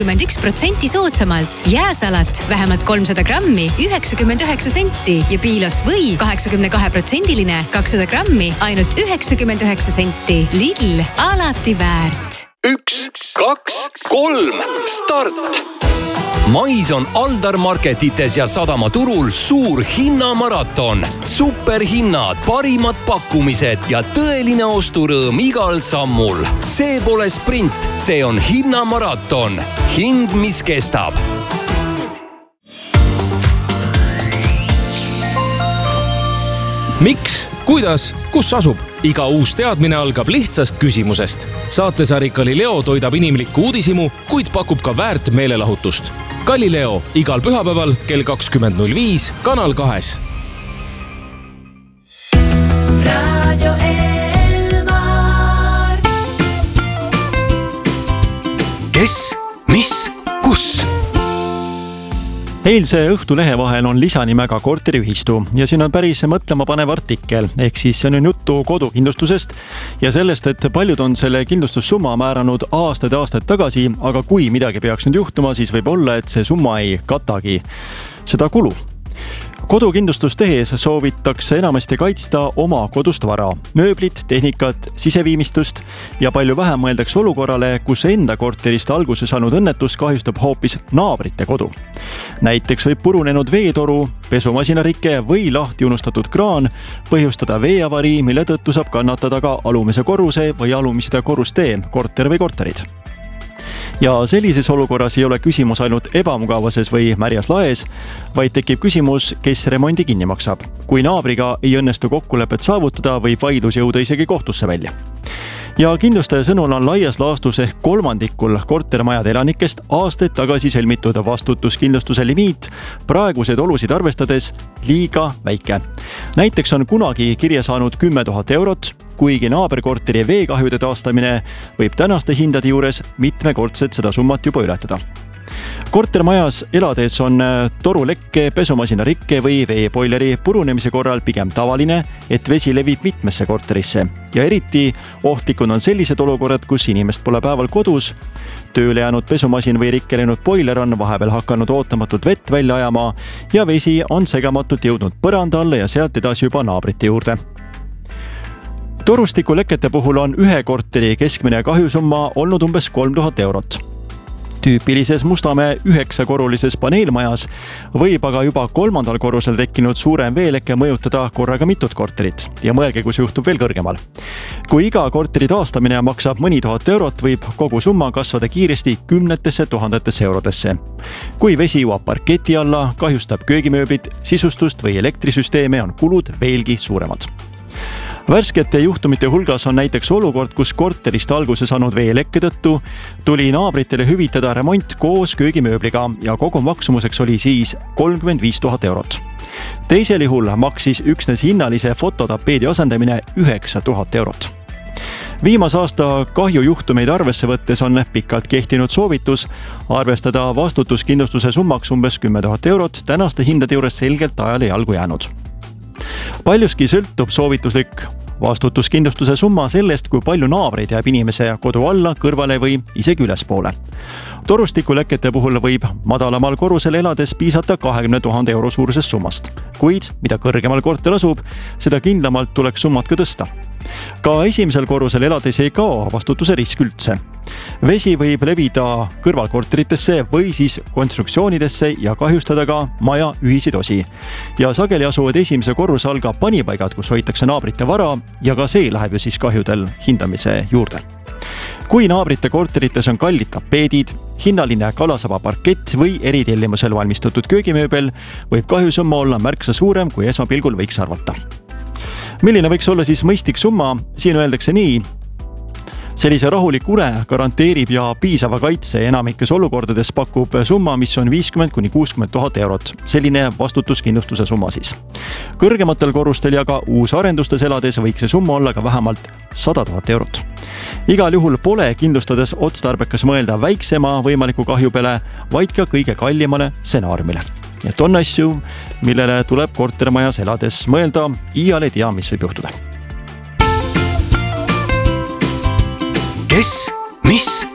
1% soodsamalt. Jääsalat vähemalt 300 grammi 99 senti ja piilos või 82%-line 200 grammi ainult 99 senti. Lidl, alati väärt. 1, 2, 3, start! Mais on Aldar Marketites ja Sadamaturul suur hinnamaraton. Superhinnad, parimad pakkumised ja tõeline osturõõm igal sammul. See pole sprint, see on hinnamaraton. Hind, mis kestab. Miks? Kuidas? Kus asub? Iga uus teadmine algab lihtsast küsimusest. Saatesari Galileo toidab inimlikku uudisimu, kuid pakub ka väärt meelelahutust. Galileo igal pühapäeval kell 20.05 Kanal 2. Radio Elmar. Kes? Mis? Kus? Eilse Õhtulehe vahel on lisanimega korteriühistu ja siin on päris mõtlemapanev artikkel, ehk siis see on juttu kodukindlustusest ja sellest, et paljud on selle kindlustussumma määranud aastaid tagasi, aga kui midagi peaks nüüd juhtuma, siis võib olla, et see summa ei katagi seda kulu. Kodukindlustust tehes soovitakse enamasti kaitsta oma kodust vara, mööblit, tehnikat, siseviimistust ja palju vähem mõeldakse olukorrale, kus enda korterist alguse saanud õnnetus kahjustab hoopis naabrite kodu. Näiteks võib purunenud veetoru, pesumasinarike või lahti unustatud kraan põhjustada veeavarii, mille tõttu saab kannatada ka alumise korruse või alumiste korrustee, korter või korterid. Ja sellises olukorras ei ole küsimus ainult ebamugavases või märjas laes, vaid tekib küsimus, kes remondi kinni maksab. Kui naabriga ei õnnestu kokkulepet saavutada, võib vaidlus jõuda isegi kohtusse välja. Ja kindlustaja sõnul on laias laastus ehk kolmandikul kortermajade elanikest aastaid tagasi sõlmitud vastutuskindlustuse limiit praeguseid olusid arvestades liiga väike. Näiteks on kunagi kirja saanud 10 000 eurot, kuigi naaberkorteri veekahjude taastamine võib tänaste hindade juures mitmekordselt seda summat juba ületada. Kortermajas elades on torulekke, pesumasinarikke või veepoileri purunemise korral pigem tavaline, et vesi levib mitmesse korterisse. Ja eriti ohtlikud on sellised olukorrad, kus inimest pole päeval kodus, tööle jäänud pesumasin või rikkelenud boiler on vahepeal hakanud ootamatult vett välja ajama ja vesi on segamatult jõudnud põranda alla ja sealt edasi juba naabrite juurde. Torustikulekete puhul on ühe korteri keskmine kahjusumma olnud umbes 3000 eurot. Tüüpilises Mustamäe 9-korrulises paneelmajas võib aga juba 3. korrusel tekkinud suurem veeleke mõjutada korraga mitut korterit ja mõelge, kus juhtub veel kõrgemal. Kui iga korteri taastamine maksab mõni 1000 eurot, võib kogu summa kasvada kiiresti 10 000 eurodesse. Kui vesi jõuab parketi alla, kahjustab köögimööblit, sisustust või elektrisüsteeme, on kulud veelgi suuremad. Värskete juhtumite hulgas on näiteks olukord, kus korterist alguse saanud veelekke tõttu tuli naabritele hüvitada remont koos köögimööbliga ja kogu maksumuseks oli siis 35 000 eurot. Teisel juhul maksis üksnes hinnalise fototapeedi asendamine 9000 eurot. Viimase aasta kahjujuhtumeid arvesse võttes on pikalt kehtinud soovitus arvestada vastutuskindlustuse summaks umbes 10 000 eurot, tänaste hindade juures selgelt ajale jalgu jäänud. Paljuski sõltub soovituslik vastutuskindlustuse summa sellest, kui palju naabreid jääb inimese kodu alla, kõrvale või isegi ülespoole. Torustikulekete puhul võib madalamal korrusel elades piisata 20 000 euro suurusest summast. Kuid mida kõrgemal korter asub, seda kindlamalt tuleks summat ka tõsta. Ka esimesel korrusel elades ei kao vastutuse risk üldse. Vesi võib levida kõrvalkorteritesse või siis konstruktsioonidesse ja kahjustada ka maja ühiseid osi. Ja sageli asuvad esimese korruse all ka panipaigad, kus hoitakse naabrite vara ja ka see läheb ju siis kahjudel hindamise juurde. Kui naabrite korterites on kallid tapeedid, hinnaline kalasaba parkett või eritellimusel valmistatud köögimööbel, võib kahjusumma olla märksa suurem, kui esmapilgul võiks arvata. Milline võiks olla siis mõistlik summa? Siin öeldakse nii. Sellise rahulik une garanteerib ja piisava kaitse enamikes olukordades pakub summa, mis on 50 000 – 60 000 eurot. Selline vastutuskindlustuse summa siis. Kõrgematel korrustel ja ka uusarendustes elades võiks see summa olla ka vähemalt 100 000 eurot. Igal juhul pole kindlustades otstarbekas mõelda väiksema võimaliku kahju peale, vaid ka kõige kallimale stsenaariumile. Et on asju, millele tuleb kortermajas elades mõelda, iial ei tea, mis võib juhtuda. Kes? Mis?